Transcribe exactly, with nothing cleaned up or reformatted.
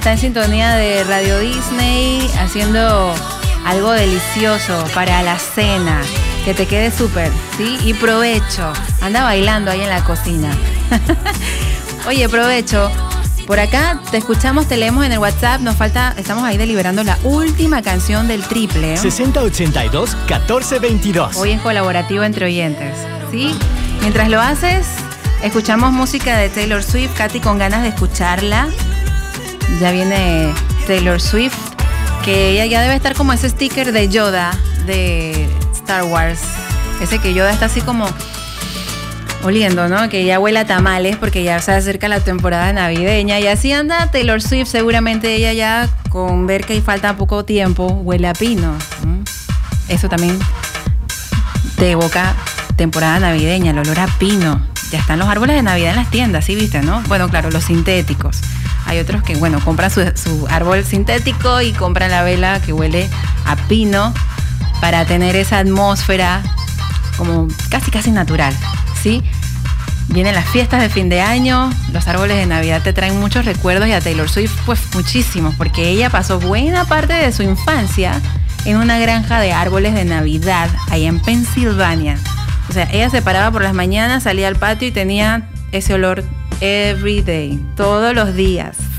Está en sintonía de Radio Disney, haciendo algo delicioso para la cena. Que te quede súper, ¿sí? Y provecho. Anda bailando ahí en la cocina. Oye, provecho. Por acá te escuchamos, te leemos en el WhatsApp. Nos falta, estamos ahí deliberando la última canción del triple. sesenta ochenta y dos, catorce veintidós. Hoy es colaborativo entre oyentes, ¿sí? Mientras lo haces, escuchamos música de Taylor Swift. Katy con ganas de escucharla. Ya viene Taylor Swift, que ella ya debe estar como ese sticker de Yoda de Star Wars. Ese que Yoda está así como oliendo, ¿no? Que ya huele a tamales porque ya se acerca la temporada navideña. Y así anda Taylor Swift. Seguramente ella ya, con ver que falta poco tiempo, huele a pino. ¿Mm? Eso también te evoca temporada navideña, el olor a pino. Ya están los árboles de Navidad en las tiendas, ¿sí viste, no? Bueno, claro, los sintéticos. Hay otros que, bueno, compran su, su árbol sintético y compran la vela que huele a pino para tener esa atmósfera como casi, casi natural, ¿sí? Vienen las fiestas de fin de año, los árboles de Navidad te traen muchos recuerdos y a Taylor Swift, pues muchísimos, porque ella pasó buena parte de su infancia en una granja de árboles de Navidad allá en Pensilvania. O sea, ella se paraba por las mañanas, salía al patio y tenía ese olor every day, todos los días.